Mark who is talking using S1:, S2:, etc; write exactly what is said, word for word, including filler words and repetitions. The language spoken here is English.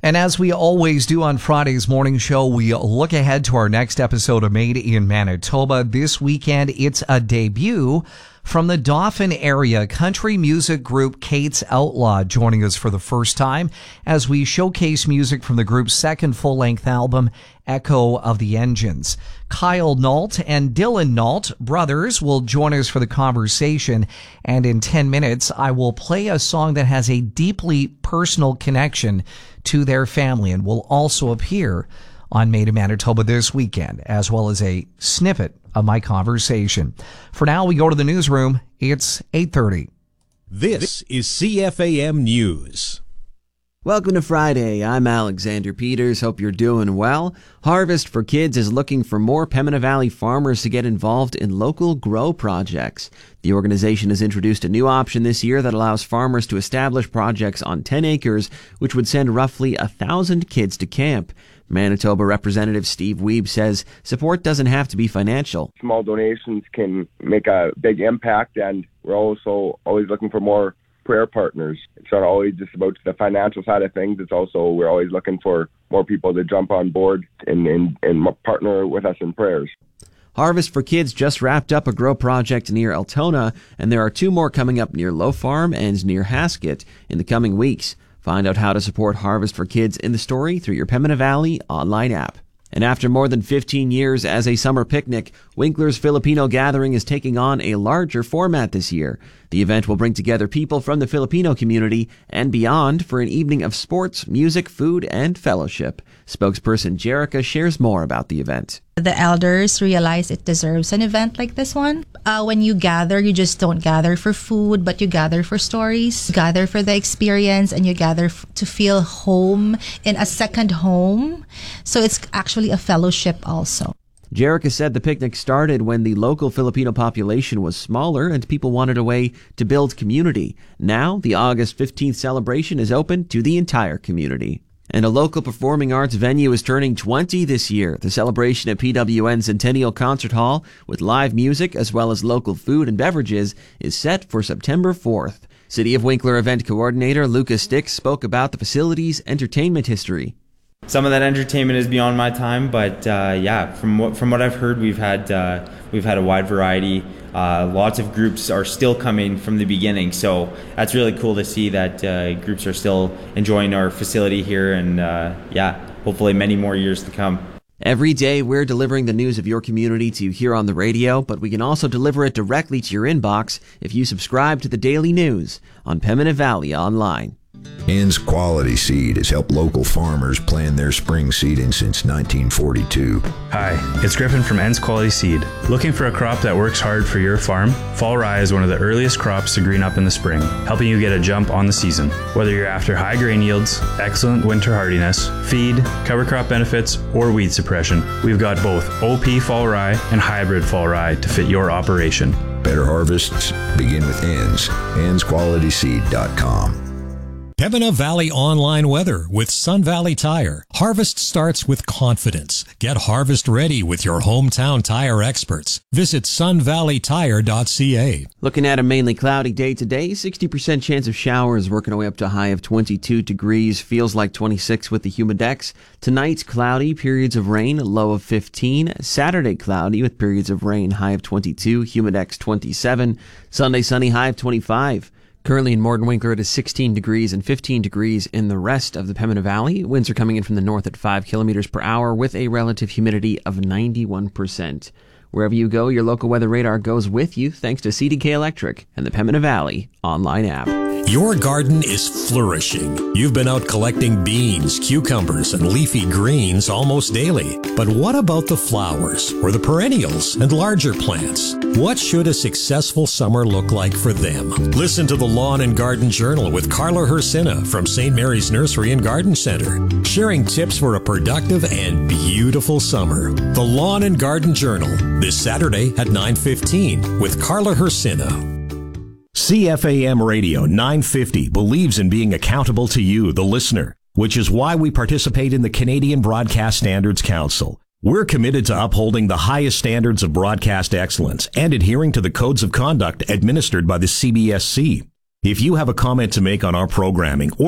S1: And as we always do on Friday's morning show, we look ahead to our next episode of Made in Manitoba. This weekend, it's a debut from the Dauphin area country music group Kate's Outlaw, joining us for the first time as we showcase music from the group's second full-length album, Echo of the Engines. Kyle Nault and Dylan Nault, brothers, will join us for the conversation. And in ten minutes, I will play a song that has a deeply personal connection to their family and will also appear on Made in Manitoba this weekend, as well as a snippet of my conversation. For now, we go to the newsroom. It's eight thirty.
S2: This is C F A M News.
S3: Welcome to Friday. I'm Alexander Peters. Hope you're doing well. Harvest for Kids is looking for more Pembina Valley farmers to get involved in local grow projects. The organization has introduced a new option this year that allows farmers to establish projects on ten acres, which would send roughly a thousand kids to camp. Manitoba Representative Steve Wiebe says support doesn't have to be financial.
S4: Small donations can make a big impact, and we're also always looking for more prayer partners. It's not always just about the financial side of things. It's also, we're always looking for more people to jump on board and, and, and partner with us in prayers.
S3: Harvest for Kids just wrapped up a grow project near Altona, and there are two more coming up near Low Farm and near Haskett in the coming weeks. Find out how to support Harvest for Kids in the story through your Pembina Valley online app. And after more than fifteen years as a summer picnic, Winkler's Filipino Gathering is taking on a larger format this year. The event will bring together people from the Filipino community and beyond for an evening of sports, music, food, and fellowship. Spokesperson Jerica shares more about the event.
S5: The elders realize it deserves an event like this one. Uh, when you gather, you just don't gather for food, but you gather for stories, you gather for the experience, and you gather f- to feel home in a second home. So it's actually a fellowship also.
S3: Jerica said the picnic started when the local Filipino population was smaller and people wanted a way to build community. Now, the August fifteenth celebration is open to the entire community. And a local performing arts venue is turning twenty this year. The celebration at P W N Centennial Concert Hall, with live music as well as local food and beverages, is set for September fourth. City of Winkler event coordinator Lucas Stix spoke about the facility's entertainment history.
S6: Some of that entertainment is beyond my time, but uh, yeah, from what from what I've heard, we've had uh, we've had a wide variety. Uh, lots of groups are still coming from the beginning, so that's really cool to see that uh, groups are still enjoying our facility here, and uh, yeah, hopefully many more years to come.
S3: Every day, we're delivering the news of your community to you here on the radio, but we can also deliver it directly to your inbox if you subscribe to the Daily News on Pembina Valley Online.
S7: Ann's Quality Seed has helped local farmers plan their spring seeding since nineteen forty-two.
S8: Hi, it's Griffin from Ann's Quality Seed. Looking for a crop that works hard for your farm? Fall rye is one of the earliest crops to green up in the spring, helping you get a jump on the season. Whether you're after high grain yields, excellent winter hardiness, feed, cover crop benefits, or weed suppression, we've got both O P fall rye and hybrid fall rye to fit your operation.
S7: Better harvests begin with Ann's. Anns Quality Seed dot com.
S9: Pembina Valley online weather with Sun Valley Tire. Harvest starts with confidence. Get harvest ready with your hometown tire experts. Visit sun valley tire dot c a.
S3: Looking at a mainly cloudy day today, sixty percent chance of showers, working our way up to a high of twenty-two degrees. Feels like twenty-six with the humidex. Tonight, cloudy, periods of rain, low of fifteen. Saturday, cloudy with periods of rain, high of twenty-two, humidex twenty-seven. Sunday, sunny, high of twenty-five. Currently in Morden Winkler, it is sixteen degrees and fifteen degrees in the rest of the Pembina Valley. Winds are coming in from the north at five kilometers per hour with a relative humidity of ninety-one percent. Wherever you go, your local weather radar goes with you thanks to C D K Electric and the Pembina Valley online app.
S9: Your garden is flourishing. You've been out collecting beans, cucumbers, and leafy greens almost daily. But what about the flowers or the perennials and larger plants? What should a successful summer look like for them? Listen to the Lawn and Garden Journal with Carla Hersina from Saint Mary's Nursery and Garden Center, sharing tips for a productive and beautiful summer. The Lawn and Garden Journal, this Saturday at nine fifteen with Carla Hersina.
S2: C F A M Radio nine fifty believes in being accountable to you, the listener, which is why we participate in the Canadian Broadcast Standards Council. We're committed to upholding the highest standards of broadcast excellence and adhering to the codes of conduct administered by the C B S C. If you have a comment to make on our programming or